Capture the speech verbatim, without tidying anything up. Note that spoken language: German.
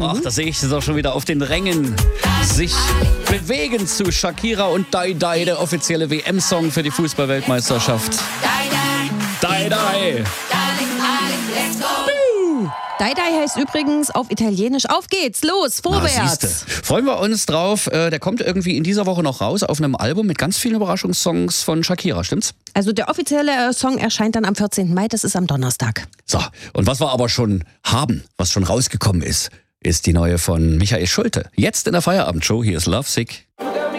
Ach, da sehe ich sie doch schon wieder auf den Rängen sich bewegen zu Shakira und Die Die, der offizielle W M-Song für die Fußball-Weltmeisterschaft. Die Die. Die Die heißt übrigens auf Italienisch auf geht's, los, vorwärts. Na, freuen wir uns drauf. Der kommt irgendwie in dieser Woche noch raus auf einem Album mit ganz vielen Überraschungssongs von Shakira, stimmt's? Also der offizielle Song erscheint dann am vierzehnten Mai, das ist am Donnerstag. So, und was wir aber schon haben, was schon rausgekommen ist, ist die neue von Michael Schulte. Jetzt in der Feierabendshow, hier ist Lovesick.